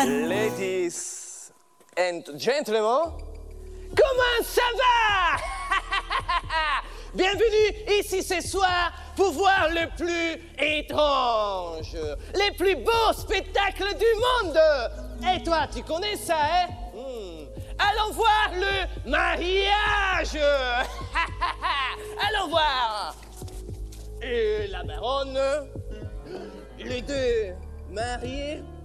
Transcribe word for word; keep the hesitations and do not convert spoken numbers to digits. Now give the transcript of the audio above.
Ladies and gentlemen, comment ça va? Bienvenue ici ce soir pour voir le plus étrange, les plus beaux spectacles du monde. Et toi, tu connais ça, hein? hmm. Allons voir le mariage. Allons voir. Et la baronne, les deux mariés.